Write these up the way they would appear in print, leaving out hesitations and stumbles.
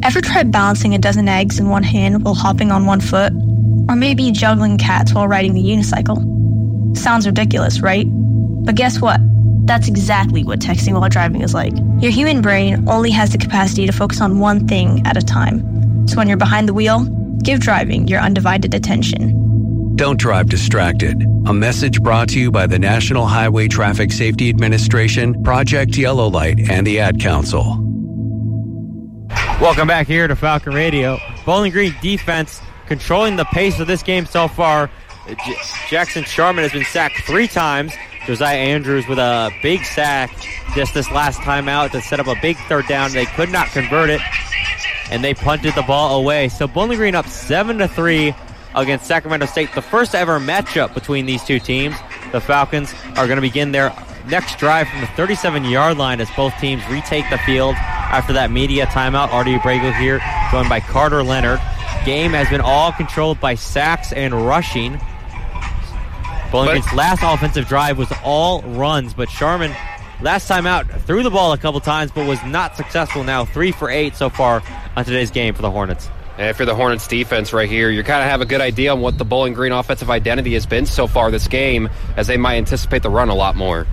Ever tried balancing a dozen eggs in one hand while hopping on one foot? Or maybe juggling cats while riding the unicycle? Sounds ridiculous, right? But guess what? That's exactly what texting while driving is like. Your human brain only has the capacity to focus on one thing at a time. So when you're behind the wheel, give driving your undivided attention. Don't drive distracted. A message brought to you by the National Highway Traffic Safety Administration, Project Yellow Light, and the Ad Council. Welcome back here to Falcon Radio. Bowling Green defense controlling the pace of this game so far. Jackson Sharman has been sacked 3 times. Josiah Andrews with a big sack just this last time out to set up a big third down. They could not convert it, and they punted the ball away. So Bowling Green up 7-3 against Sacramento State. The first ever matchup between these two teams. The Falcons are going to begin their next drive from the 37-yard line as both teams retake the field after that media timeout. Artie Abrego here, joined by Carter Leonard. Game has been all controlled by sacks and rushing. Bowling Green's last offensive drive was all runs, but Sharman, last time out, threw the ball a couple times but was not successful. Now 3 for 8 so far on today's game for the Hornets. And if you're the Hornets defense right here, you kind of have a good idea on what the Bowling Green offensive identity has been so far this game, as they might anticipate the run a lot more.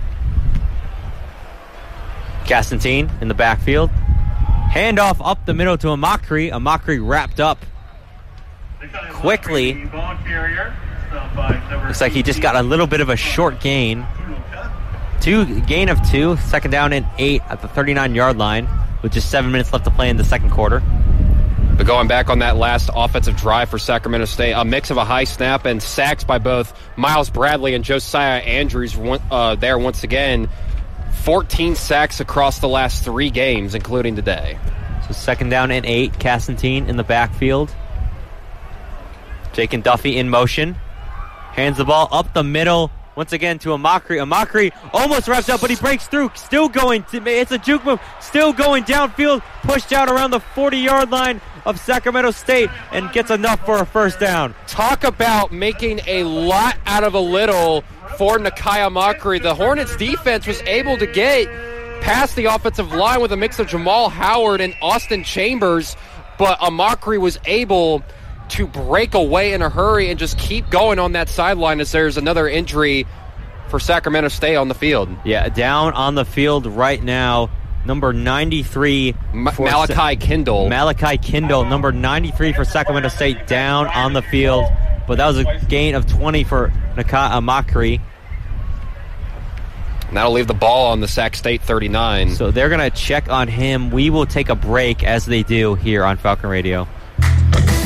Castantine in the backfield. Handoff up the middle to Amakri. Amakri wrapped up quickly. Looks like he just got a little bit of a short gain. Gain of 2, second down and 8 at the 39-yard line with just 7 minutes left to play in the second quarter. But going back on that last offensive drive for Sacramento State, a mix of a high snap and sacks by both Miles Bradley and Josiah Andrews there once again. 14 sacks across the last 3 games, including today. So second down and 8, Castantine in the backfield. Jake and Duffy in motion. Hands the ball up the middle once again to Amakri. Amakri almost wraps up, but he breaks through. Still going. It's a juke move. Still going downfield. Pushed out around the 40-yard line of Sacramento State and gets enough for a first down. Talk about making a lot out of a little for Nakai Amakri. The Hornets defense was able to get past the offensive line with a mix of Jamal Howard and Austin Chambers, but Amakri was able to break away in a hurry and just keep going on that sideline as there's another injury for Sacramento State on the field. Yeah, down on the field right now, number 93. Malachi Kindle. Malachi Kindle, number 93 for Sacramento State, down on the field. But that was a gain of 20 for Nakai Amakri. And that'll leave the ball on the Sac State 39. So they're going to check on him. We will take a break as they do here on Falcon Radio.